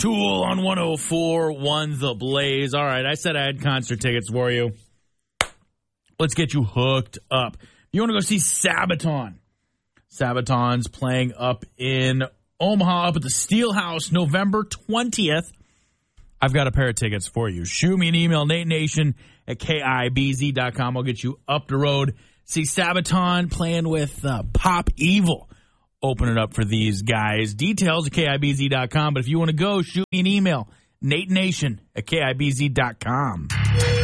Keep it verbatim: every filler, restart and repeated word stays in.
Tool on one oh four one The Blaze. All right, I said I had concert tickets for you. Let's get you hooked up. You want to go see Sabaton? Sabaton's playing up in Omaha, up at the Steelhouse, November twentieth. I've got a pair of tickets for you. Shoot me an email, Nate Nation at K I B Z dot com. I'll get you up the road. See Sabaton playing with uh, Pop Evil. Open it up for these guys. Details at K I B Z dot com. But if you want to go, shoot me an email, Nate Nation at K I B Z dot com.